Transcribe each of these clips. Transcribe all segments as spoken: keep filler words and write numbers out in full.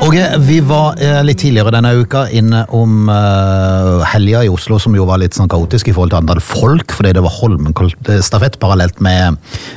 Åge, vi var eh, litt tidligere denne uka inne om eh, helga i Oslo, som jo var litt sånn kaotisk i forhold til antall folk, fordi det var Holmenkollstafett parallelt med,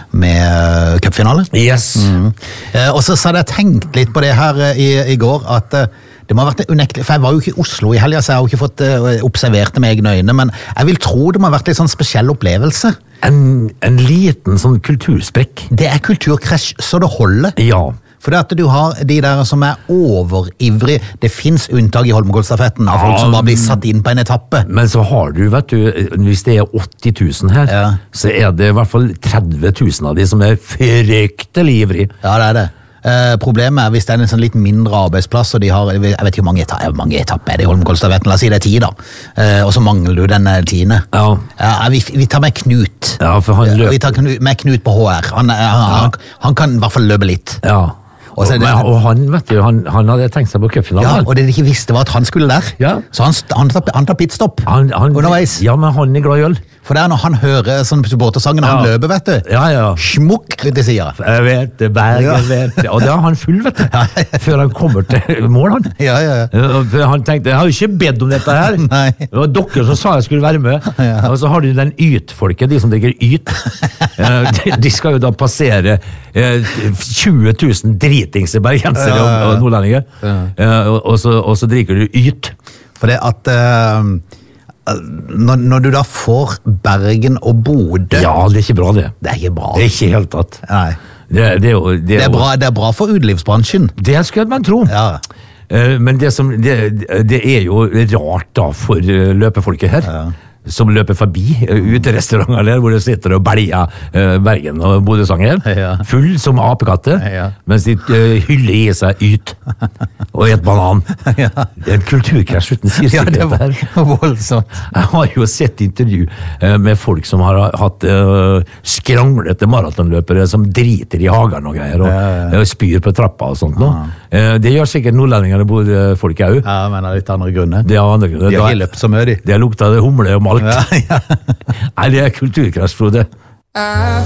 med cupfinale. Yes. Mm. Eh, og så hadde jeg tenkt litt på det her eh, i, i går, at eh, det må ha vært unektelig, for jeg var jo ikke i Oslo i helga, så jeg har jo ikke fått eh, observert det med egne øyne, men jeg vil tro det må ha vært litt sånn spesiell opplevelse. En, en liten sånn kultursprekk. Det er kulturkrasj, så det holder. Ja. For det at du har de der som er overivrig, det finnes unntak i Holmenkollstafetten av folk som bare blir satt inn på en etappe. Men så har du, vet du, hvis det er åtti tusen her, ja. Så er det i hvert fall tretti tusen av de som er fryktelig ivrig. Ja, det er det. Eh, problemet er hvis det er en sånn litt mindre arbeidsplass, og de har, jeg vet ikke hvor mange, eta mange etapper er det i Holmenkollstafetten, la oss si det er ti da, eh, og så mangler du den tiende. Ja. Ja, vi, vi tar med Knut. Ja, for han løper. Vi tar med Knut på H R. Han, han, ja. han, han kan i hvert fall løpe litt. Ja. Og, og, det, og han, vet du, han, han hadde tenkt seg på cupfinalen. Ja, og det de ikke visste var at han skulle der. Ja. Så han, han, han tar pitstop han, han, underveis. Ja, men han er glad i øl. For det er når han hører sånn supportersangen, ja. Han løper, vet du. Ja, ja. Smukk ut i siden. Jeg vet det, Bergen ja. vet det. Og da er han full, vet du. Ja, ja, ja. Før han kommer til mål, han. Ja, ja, ja. For han tenkte, jeg har jo ikke bedt om dette her. Nei. Det var dere som sa jeg skulle være med. Ja. Og så har du den yt-folket, de som drikker yt. de, de skal jo da passere tjue tusen dritings i bergensere ja, ja, ja. og nordlendinger. Ja. Og, og, så, og så drikker du yt. For det at... Uh... Når, når du da får Bergen og Bodø. Ja, det er ikke bra det. Det er ikke bra. Det er ikke helt tatt. Nei. Det, det, er, jo, det, er, det, er bra, det er bra for utelivsbransjen. Det skulle man tro. Ja. Men det, som, det, det er jo rart da for løpefolket her. Ja. Som løper forbi uterestauranter der, hvor de sitter og belger uh, Bergen og Bodø-sanger, ja. Full som apekatte, ja. Mens de uh, hyller i seg yt og et banan. Ja. Det er en kulturkrasj uten sidestykke. Ja, det var voldsomt. Jeg har jo sett intervju uh, med folk som har hatt uh, skranglete maratonløpere som driter i hagen og greier, og ja, ja. spyr på trappa og sånt. Ja. Uh, det gjør sikkert nordlendinger og Bodø-folk også. Ja, men det er litt andre grunner. Det er andre grunner. De har ikke løpt så mye, de. Det lukta det humle og malt. Ja, ja. Nei, det er kulturkrasj, Frode.